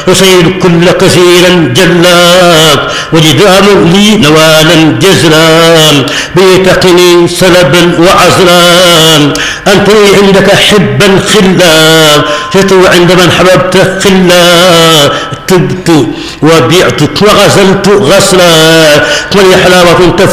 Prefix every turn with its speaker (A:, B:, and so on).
A: أصيد كل كثيرا جلاك وجدام لي نوالا جزلا بيتقني سلبا وعزلا أنت لي عندك حبا خلا شتو عند من حببت خلا تبت وبعتك وغسلت غسلا ولي حلاوة